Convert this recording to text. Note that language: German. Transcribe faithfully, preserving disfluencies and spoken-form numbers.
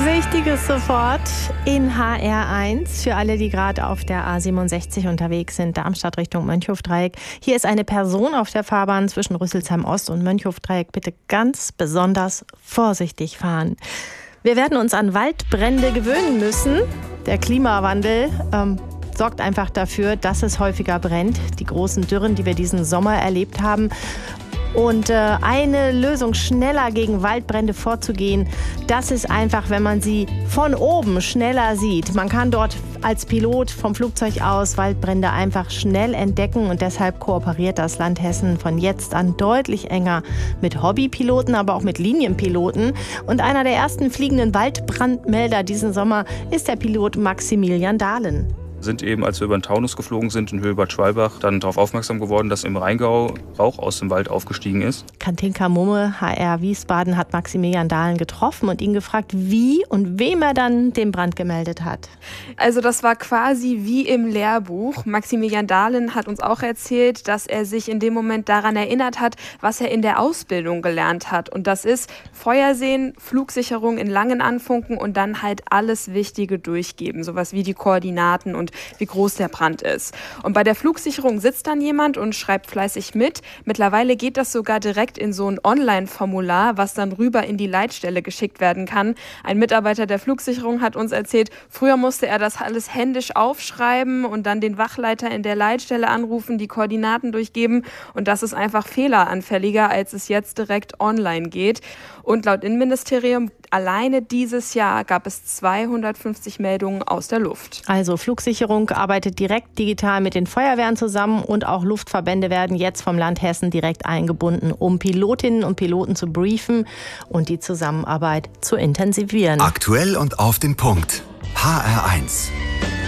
Wichtiges sofort in H R eins für alle, die gerade auf der A siebenundsechzig unterwegs sind, Darmstadt Richtung Mönchhofdreieck. Hier ist eine Person auf der Fahrbahn zwischen Rüsselsheim Ost und Mönchhofdreieck. Bitte ganz besonders vorsichtig fahren. Wir werden uns an Waldbrände gewöhnen müssen. Der Klimawandel ähm, sorgt einfach dafür, dass es häufiger brennt. Die großen Dürren, die wir diesen Sommer erlebt haben. Und äh, eine Lösung, schneller gegen Waldbrände vorzugehen, das ist einfach, wenn man sie von oben schneller sieht. Man kann dort als Pilot vom Flugzeug aus Waldbrände einfach schnell entdecken. Und deshalb kooperiert das Land Hessen von jetzt an deutlich enger mit Hobbypiloten, aber auch mit Linienpiloten. Und einer der ersten fliegenden Waldbrandmelder diesen Sommer ist der Pilot Maximilian Dahlen. Sind eben, als wir über den Taunus geflogen sind in Höhe Bad Schwalbach, dann darauf aufmerksam geworden, dass im Rheingau Rauch aus dem Wald aufgestiegen ist. Katinka Mumme, H R Wiesbaden, hat Maximilian Dahlen getroffen und ihn gefragt, wie und wem er dann den Brand gemeldet hat. Also das war quasi wie im Lehrbuch. Maximilian Dahlen hat uns auch erzählt, dass er sich in dem Moment daran erinnert hat, was er in der Ausbildung gelernt hat. Und das ist Feuersehen, Flugsicherung in langen Anfunken und dann halt alles Wichtige durchgeben. Sowas wie die Koordinaten und wie groß der Brand ist. Und bei der Flugsicherung sitzt dann jemand und schreibt fleißig mit. Mittlerweile geht das sogar direkt in so ein Online-Formular, was dann rüber in die Leitstelle geschickt werden kann. Ein Mitarbeiter der Flugsicherung hat uns erzählt, früher musste er das alles händisch aufschreiben und dann den Wachleiter in der Leitstelle anrufen, die Koordinaten durchgeben. Und das ist einfach fehleranfälliger, als es jetzt direkt online geht. Und laut Innenministerium alleine dieses Jahr gab es zweihundertfünfzig Meldungen aus der Luft. Also Flugsicherung arbeitet direkt digital mit den Feuerwehren zusammen und auch Luftverbände werden jetzt vom Land Hessen direkt eingebunden, um Pilotinnen und Piloten zu briefen und die Zusammenarbeit zu intensivieren. Aktuell und auf den Punkt. H R eins.